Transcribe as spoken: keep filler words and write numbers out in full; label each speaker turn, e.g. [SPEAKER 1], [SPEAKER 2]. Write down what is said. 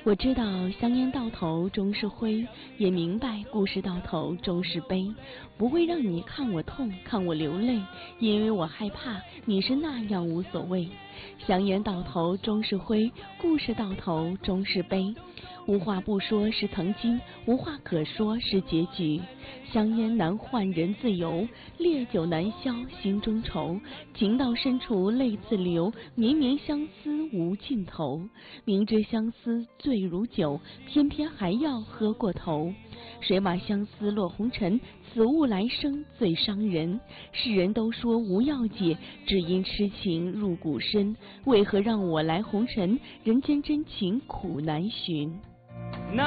[SPEAKER 1] 我知道香烟到头终是灰，也明白故事到头终是悲。不会让你看我痛，看我流泪，因为我害怕你是那样无所谓。香烟到头终是灰，故事到头终是悲。无话不说是曾经，无话可说是结局。香烟难换人自由，烈酒难消心中愁。情到深处泪自流，绵绵相思无尽头。明知相思醉如酒，偏偏还要喝过头。谁把相思落红尘，此物来生最伤人。世人都说无药解，只因痴情入骨深。为何让我来红尘，人间真情苦难寻。
[SPEAKER 2] 那